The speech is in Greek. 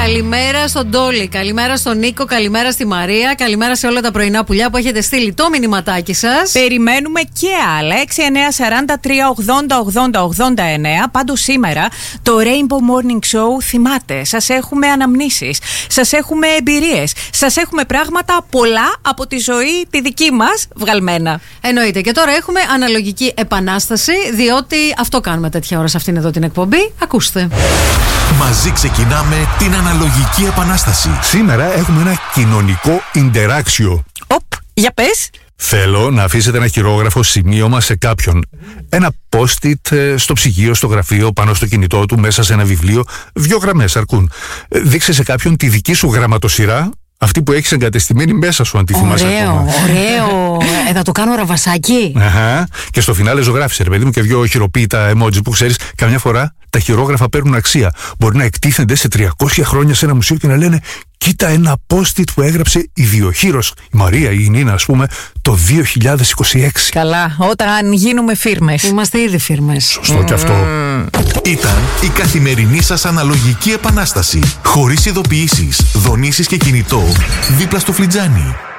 Καλημέρα στον Τόλι, καλημέρα στον Νίκο, καλημέρα στη Μαρία, καλημέρα σε όλα τα πρωινά πουλιά που έχετε στείλει το μηνυματάκι σας. Περιμένουμε και άλλα. 6, 9, 43, 80, 80, 89. Πάντως σήμερα το Rainbow Morning Show θυμάται. Σας έχουμε αναμνήσεις, σας έχουμε εμπειρίες, σας έχουμε πράγματα πολλά από τη ζωή τη δική μας βγαλμένα. Εννοείται. Και τώρα έχουμε αναλογική επανάσταση, διότι αυτό κάνουμε τέτοια ώρα σε αυτήν εδώ την εκπομπή. Ακούστε. Μαζί ξεκινάμε την αναλογική επανάσταση. Σήμερα έχουμε ένα κοινωνικό interaction. Για πες. Θέλω να αφήσετε ένα χειρόγραφο σημείωμα σε κάποιον. Ένα post-it στο ψυγείο, στο γραφείο, πάνω στο κινητό του, μέσα σε ένα βιβλίο. 2 γραμμές αρκούν. Δείξε σε κάποιον τη δική σου γραμματοσυρά, αυτή που έχεις εγκατεστημένη μέσα σου, αν τη θυμάσαι ακόμα. Ωραίο. Θα το κάνω ραβασάκι. Αχα. Και στο φινάλε ζωγράφησε, ρε παιδί μου, και 2 χειροποίητα emoji που ξέρεις, καμιά φορά τα χειρόγραφα παίρνουν αξία. Μπορεί να εκτίθενται σε 300 χρόνια σε ένα μουσείο και να λένε: κοίτα ένα post-it που έγραψε η Διοχύρος, η Μαρία ή η Νίνα, ας πούμε, το 2026. Καλά, όταν γίνουμε φίρμες. Είμαστε ήδη φίρμες. Σωστό και αυτό. Ήταν η καθημερινή σας αναλογική επανάσταση. Χωρίς ειδοποιήσεις, δονήσεις και κινητό, δίπλα στο φλιτζάνι.